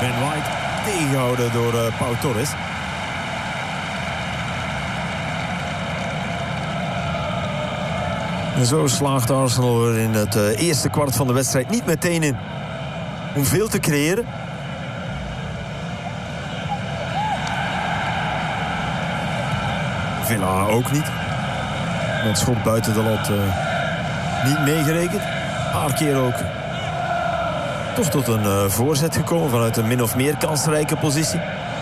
Ben White tegengehouden door Pau Torres. En zo slaagt Arsenal er in het eerste kwart van de wedstrijd niet meteen in om veel te creëren. Villa ook niet. Met schot buiten de lat niet meegerekend. Een paar keer ook toch tot een voorzet gekomen vanuit een min of meer kansrijke positie.